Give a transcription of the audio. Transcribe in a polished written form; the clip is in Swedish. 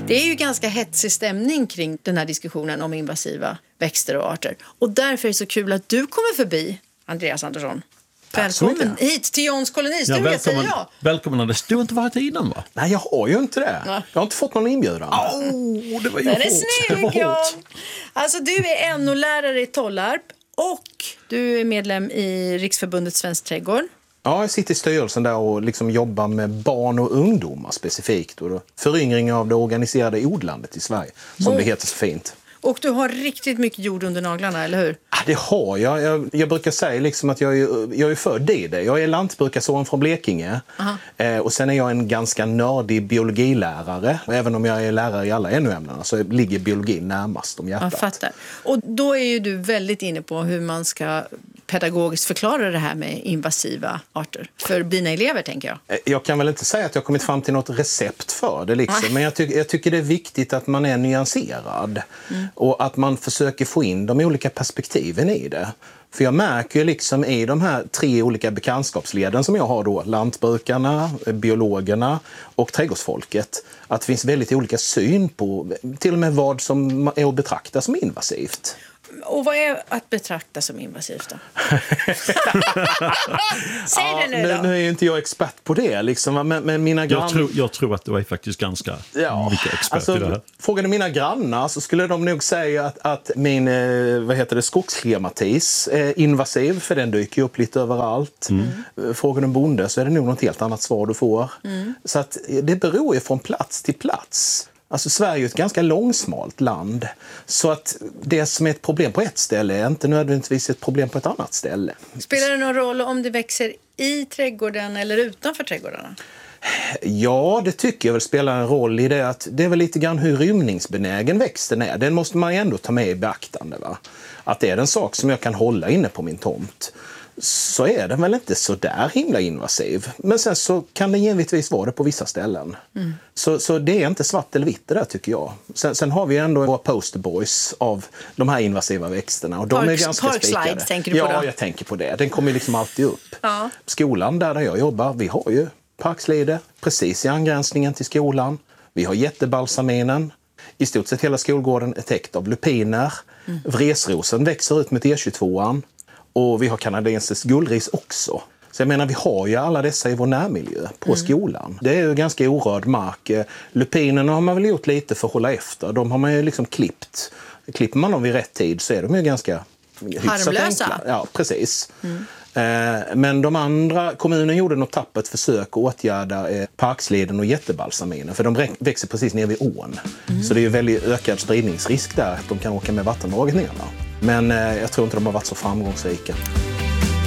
Det är ju ganska hetsig stämning kring den här diskussionen om invasiva växter och arter. Och därför är det så kul att du kommer förbi, Andreas Andersson. Välkommen hit till Johns kolonistuga, säger jag. Välkommen, Anders. Du har inte varit innan, va? Nej, jag har ju inte det. Nej. Jag har inte fått någon inbjudan. Det var ju Den hårt. är snygg, John. Alltså, du är NO-lärare i Tollarp och du är medlem i Riksförbundet Svensk trädgård. Ja, jag sitter i styrelsen där och liksom jobbar med barn och ungdomar specifikt. Och då föryngring av det organiserade odlandet i Sverige, som det heter så fint. Och du har riktigt mycket jord under naglarna, eller hur? Ja, det har jag. Jag brukar säga liksom att jag är född i det. Jag är lantbrukarson från Blekinge. Och sen är jag en ganska nördig biologilärare. Och även om jag är lärare i alla NO-ämnena så ligger biologin närmast om hjärtat. Jag fattar. Och då är ju du väldigt inne på hur man ska pedagogiskt förklara det här med invasiva arter. För dina elever, tänker jag. Jag kan väl inte säga att jag har kommit fram till något recept för det. Liksom. Men jag tycker det är viktigt att man är nyanserad. Och att man försöker få in de olika perspektiven i det. För jag märker ju liksom i de här 3 olika bekantskapsleden som jag har då, lantbrukarna, biologerna och trädgårdsfolket, att det finns väldigt olika syn på till och med vad som är att betrakta som invasivt. Och vad är att betrakta som invasivt då? Säg det nu då. Nu är ju inte jag expert på det. Liksom, men mina jag tror att du är faktiskt ganska mycket expert i det här. Frågade mina grannar så skulle de nog säga att min skogsklimatis är invasiv, för den dyker upp lite överallt. Frågar en bonde så är det nog något helt annat svar du får. Så att det beror ju från plats till plats. Alltså Sverige är ett ganska långsmalt land, så att det som är ett problem på ett ställe är inte nödvändigtvis ett problem på ett annat ställe. Spelar det någon roll om det växer i trädgården eller utanför trädgårdarna? Ja, det tycker jag väl spelar en roll i det, att det är väl lite grann hur rymningsbenägen växten är. Den måste man ju ändå ta med i beaktande, va? Att det är en sak som jag kan hålla inne på min tomt, så är den väl inte så där himla invasiv. Men sen så kan den givetvis vara det på vissa ställen. Så det är inte svart eller vitt det där, tycker jag. Sen har vi ändå våra posterboys av de här invasiva växterna. Och de är ganska spikade. Parkslides, tänker du på det? Ja, jag tänker på det. Den kommer liksom alltid upp. Ja. Skolan där jag jobbar, vi har ju parkslide precis i angränsningen till skolan. Vi har jättebalsaminen. I stort sett hela skolgården är täckt av lupiner. Vresrosen växer ut med E22an. Och vi har kanadensisk guldris också. Så jag menar, vi har ju alla dessa i vår närmiljö på skolan. Det är ju ganska orörd mark. Lupinerna har man väl gjort lite för att hålla efter. De har man ju liksom klippt. Klipper man dem vid rätt tid så är de ju ganska harmlösa. Enkla. Ja, precis. Men de andra, kommunen gjorde något tappert försök att åtgärda parksleden och jättebalsaminen. För de växer precis ner vid ån. Så det är ju väldigt ökad spridningsrisk där att de kan åka med vattendraget ner. Men jag tror inte de har varit så framgångsrika.